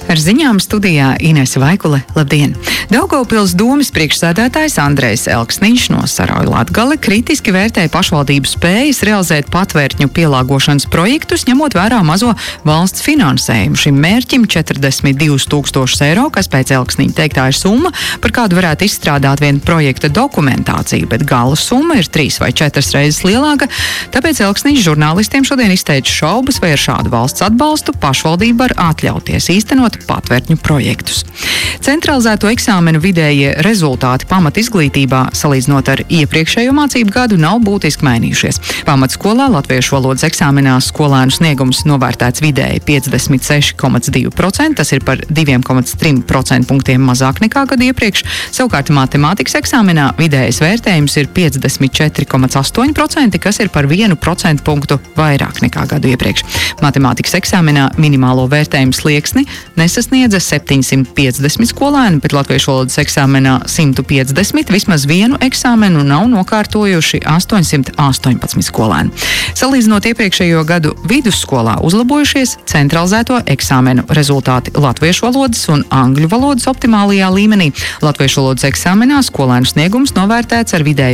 Ar ziņām studijā Inese Vaikule. Labdien! Daugavpils domes priekšsēdētājs Andrejs Elksniņš no Sarauja Latgale kritiski vērtē pašvaldību spējas realizēt patvērtņu pielāgošanas projektus, ņemot vērā mazo valsts finansējumu. Šim mērķim 42 000 eiro, kas pēc Elksniņa teiktā ir summa, par kādu varētu izstrādāt vienu projekta dokumentāciju, bet gala summa ir 3 vai 4 reizes lielāka. Tāpēc Elksniņš žurnālistiem šodien izteica šaubas, vai ar šādu valsts atbalstu pašvaldība var atļauties īstenot patvērtņu projektus. Centralizēto eksāmenu vidējie rezultāti pamat izglītībā, salīdzinot ar iepriekšējo mācību gadu, nav būtiski mainījušies. Pamatskolā latviešu valodas eksāmenā skolēnu sniegums novērtēts vidēji 56,2%, tas ir par 2,3% punktiem mazāk nekā gadu iepriekš. Savukārt matemātikas eksāmenā vidējais vērtējums ir 54,8%, kas ir par 1% punktu vairāk nekā gadu iepriekš. Matemātikas eksāmenā minimālo vērtējumu slieksni nesasniedza 750 skolēni, bet latviešu valodas eksāmenā 150, vismaz vienu eksāmenu nav nokārtojuši 818 skolēni. Salīdzinot iepriekšējo gadu vidusskolā uzlabojušies centralizēto eksāmenu rezultāti latviešu valodas un angļu valodas optimālajā līmenī. Latviešu valodas eksāmenā skolēnu sniegums novērtēts ar vidēji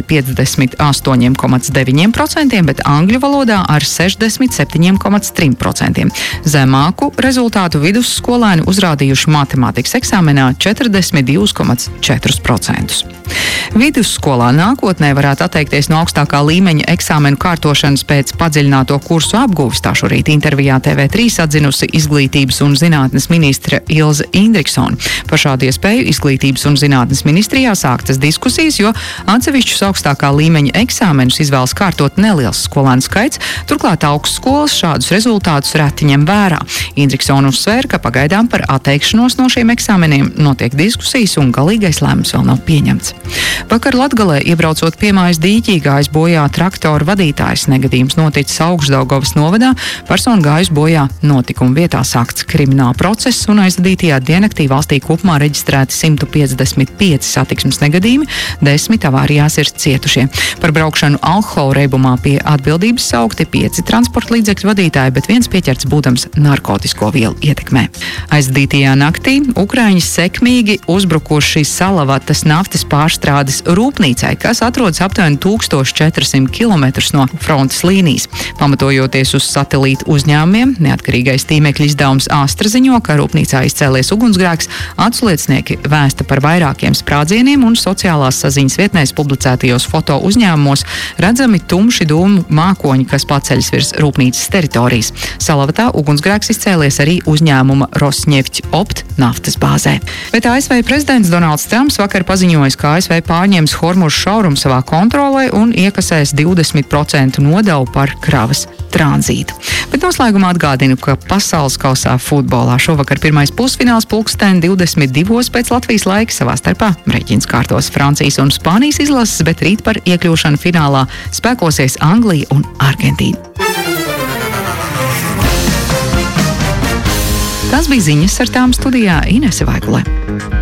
58,9%, bet angļu valodā ar 67,3%. Zemāku rezultātu vidusskolēni uzrādījuši matemātikas eksāmenā 42,4%. Vidusskolā nākotnē varētu atteikties no augstākā līmeņa eksāmenu kārtošanas pēc padziļināto kursu apguves. Tā šorīt intervijā TV3 atzinusi izglītības un zinātnes ministre Ilze Indriksone. Par šādu iespēju izglītības un zinātnes ministrijā sāktas diskusijas, jo atsevišķus augstākā līmeņa eksāmenus izvēlas kārtot neliels skolēnu skaits, turklāt augstskolas šādus rezultātus reti ņem vērā. Indriksone uzsvēra, ka pagaidām par atteikšanos no šiem eksāmeniem notiek diskusijas un galīgais lēmums vēl nav pieņemts. Vakar Latgalē iebraucot piemājas dīķī gājis bojā traktora vadītājs. Negadījums noticis Augšdaugavas novadā, persona gājis bojā notikuma vietā, sākts krimināla process un aizvadītajā diennaktī valstī kopumā reģistrēti 155 satiksmes negadījumi, 10 avārijās ir cietušie. Par braukšanu alkohola reibumā pie atbildības saukti 5 transporta līdzekļu vadītāji, bet viens pieķerts būdams narkotisko vielu ietekmē. Aizvadītajā naktī Ukraiņi sekmīgi uzbrukuši Salavatas naftas pārstrādes rūpnīcai, kas atrodas aptuveni 1400 km no frontes līnijas. Pamatojoties uz satelītu uzņēmumiem, neatkarīgais tīmekļa izdevums Astra ziņo, ka rūpnīcā izcēlies ugunsgrēks, atsliecinieki vēsta par vairākiem sprādzieniem un sociālās saziņas vietnēs publicētajos foto uzņēmumos redzami tumši dūmu mākoņi, kas paceļas virs rūpnīcas teritorijas. Salavatā ugunsgrēks izcēlies arī uzņēmuma Rosneft Opt naftas bāzē. Bet ASV prezidents Donalds Trumps vakar paziņojis, ka ASV pārņems Hormuzu šaurumu savā kontrolē un iekasēs 20% nodevu par kravas tranzītu. Bet noslēgumā atgādinu, ka pasaules kausā futbolā šovakar pirmais pusfināls 22:00 pēc Latvijas laika savā starpā reķins kārtos Francijas un Spānijas izlases, bet rīt par iekļūšanu finālā spēkosies Anglija un Argentīna. Tas bija ziņas, ar tām studijā Inese Vaikule.